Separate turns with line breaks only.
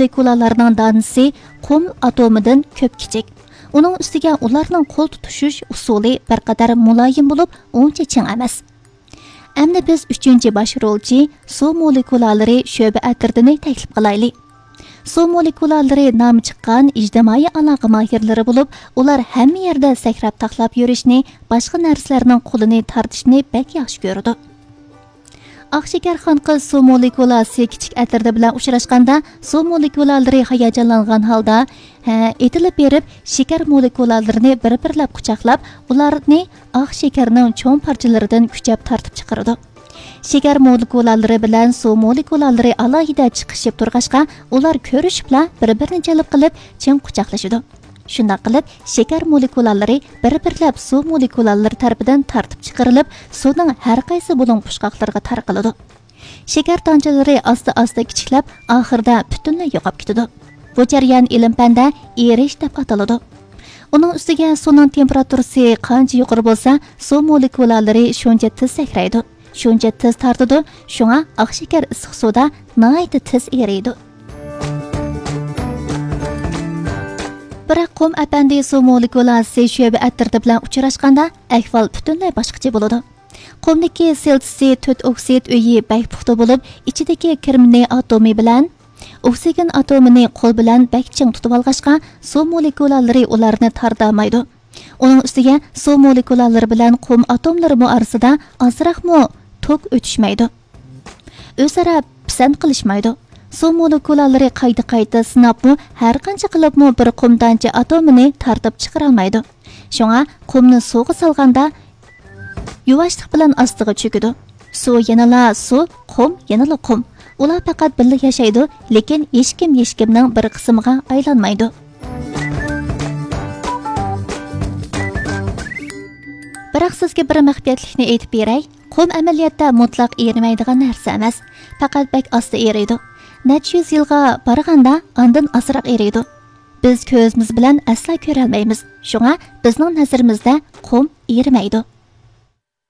molekulalarning donasi qum atomidan ko'p kichik. Uning ustiga ularning qo'l tutishish usuli bir qadar muloyim bo'lib, uncha ching emas. Endi biz 3-bosh rolchi suv molekulalari sho'ba atirdini taklif qilaylik. Suv molekulalari nomi chiqqan ijtimoiy aloqa mohirlari bo'lib, ular hamma yerda sakrab taqlab yurishni, boshqa narsalarning qo'lini tortishni bek yaxshi ko'radi. Oq shakar xonqiz suv molekulasi kichik atirda bilan uchrashganda, suv molekulalari hayajonlangan holda etilib berib, shakar molekulallarini bir-birlab quchoqlab, ularni oq shakarning cho'ng parchalaridan kuchab tortib chiqaradi. Shakar molekulalari bilan suv molekulalari alohida chiqishib turg'ashqa, ular ko'rishibla bir-birini jalb qilib, ching quchoqlashadi. Shunday qilib, shakar molekulalari bir-birlab suv molekulalari tarafidan tortib chiqarilib, suvning har qaysi bo'ling pushqoqlarga tarqaladi. Shakar tonchalari asta-asta kichiklab, oxirida butunlay yo'qolib ketadi. Bu jarayon ilm-fanda erish deb ataladi. Uning ustiga suvning temperaturasi qancha yuqori bo'lsa, suv molekulalari shuncha tez sakraydi, shuncha tez tortadi. Shunga oq shakar issiq suvda nihoyat tez eriydi. Biroq qum apandi suv molekulasi sho'ba atirdi bilan uchrashganda ahvol butunlay boshqacha bo'ladi. Qumdagi selsiy 4 oksid uyi bak puxta bo'lib, ichidagi kirmni atomi bilan oksigen atomini qo'l bilan bakching tutib olg'ashqa, suv molekulalari ularni tardamaydi. Uning ustiga suv molekulalari bilan qum atomlari orasida ozroqmi tok o'tishmaydi. O'zaro pisand qilishmaydi. Suv molekulalari qayta sinabmi, har qancha qilibmi bir qumdancha atomini tartib chiqara olmaydi. Shunga qumni suvga solganda yuvashlik bilan ostiga cho'kadi. Suv yanala suv, qum yanala qum. Ular faqat birga yashaydi, lekin hech kimning bir qismiga aylanmaydi. Biroq sizga bir maxfiyatlikni aytib beray. Qum amaliyotda mutlaq erimaydigan narsa emas, faqat bak asta eriydi. Necha yuz yilga borganda ondan asroq eriydi. Biz ko'zimiz bilan asla ko'ra olmaymiz. Shunga bizning nazarimizda qum erimaydi.